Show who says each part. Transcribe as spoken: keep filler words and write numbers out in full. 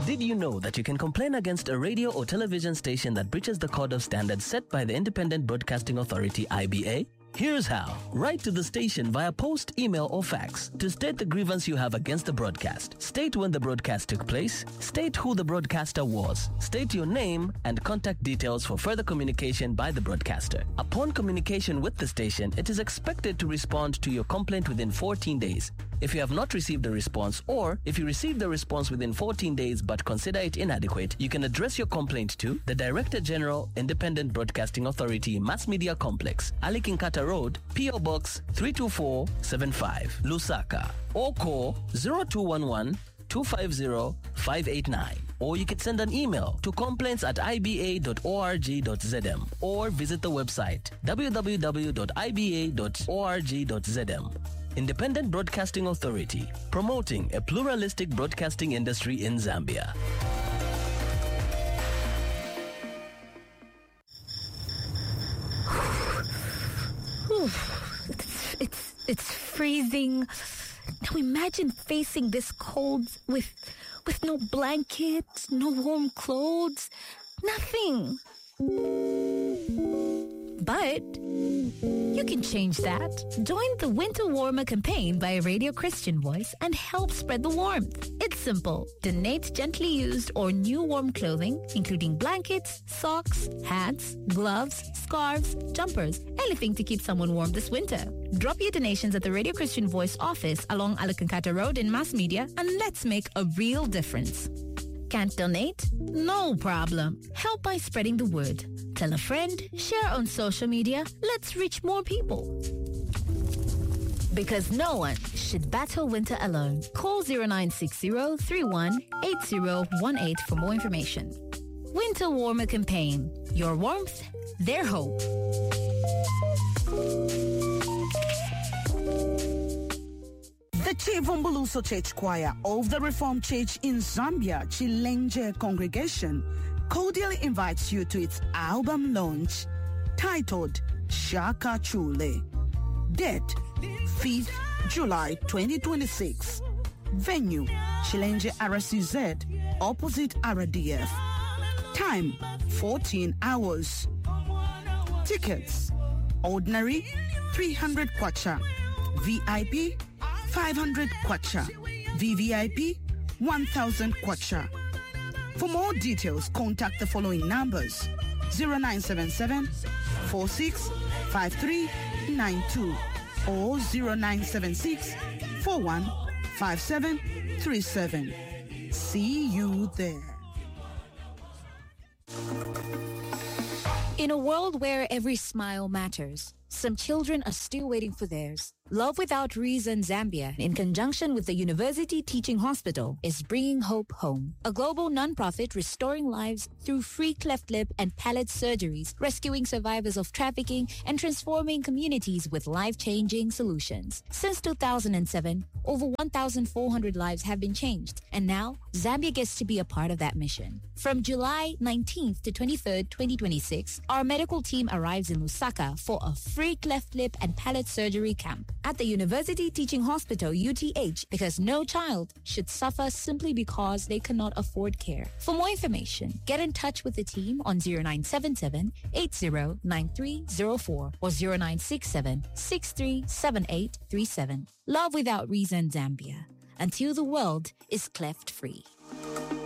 Speaker 1: Did you know that you can complain against a radio or television station that breaches the code of standards set by the Independent Broadcasting Authority, I B A? Here's how. Write to the station via post, email, or fax to state the grievance you have against the broadcast. State when the broadcast took place, state who the broadcaster was, state your name, and contact details for further communication by the broadcaster. Upon communication with the station, it is expected to respond to your complaint within fourteen days. If you have not received a response, or if you received the response within fourteen days but consider it inadequate, you can address your complaint to the Director General, Independent Broadcasting Authority, Mass Media Complex, Ali Kinkata Road, P O Box three two four seven five, Lusaka, or call zero two one one, two five zero, five eight nine. Or you can send an email to complaints at i b a dot org dot z m or visit the website w w w dot i b a dot org dot z m. Independent Broadcasting Authority, promoting a pluralistic broadcasting industry in Zambia.
Speaker 2: It's, it's, it's freezing. Now imagine facing this cold with, with no blanket, no warm clothes, nothing. But you can change that. Join the Winter Warmer campaign by Radio Christian Voice and help spread the warmth. It's simple. Donate gently used or new warm clothing, including blankets, socks, hats, gloves, scarves, jumpers, anything to keep someone warm this winter. Drop your donations at the Radio Christian Voice office along Alakankata Road in Mass Media, and let's make a real difference. Can't donate? No problem. Help by spreading the word. Tell a friend, share on social media. Let's reach more people. Because no one should battle winter alone. Call zero nine six zero, three one, eight zero one eight for more information. Winter Warmer Campaign. Your warmth, their hope.
Speaker 3: The Chivumbuluso Church Choir of the Reformed Church in Zambia, Chilenje Congregation, cordially invites you to its album launch titled Shaka Chule. Date, fifth July twenty twenty-six. Venue, Chilenje R S C Z, opposite R D F. Time, fourteen hours. Tickets, ordinary, three hundred kwacha. V I P, five hundred kwacha. V V I P, one thousand kwacha. For more details, contact the following numbers: zero nine seven seven, four six five three nine two or zero nine seven six, four one five seven three seven. See you there.
Speaker 2: In a world where every smile matters, some children are still waiting for theirs. Love Without Reason Zambia, in conjunction with the University Teaching Hospital, is bringing hope home. A global nonprofit restoring lives through free cleft lip and palate surgeries, rescuing survivors of trafficking, and transforming communities with life-changing solutions. Since two thousand seven, over one thousand four hundred lives have been changed, and now Zambia gets to be a part of that mission. From July nineteenth to twenty-third, twenty twenty-six, our medical team arrives in Lusaka for a free cleft lip and palate surgery camp at the University Teaching Hospital, U T H, because no child should suffer simply because they cannot afford care. For more information, get in touch with the team on zero nine seven seven, eight zero nine three zero four or zero nine six seven, six three seven eight three seven. Love Without Reason Zambia, until the world is cleft free.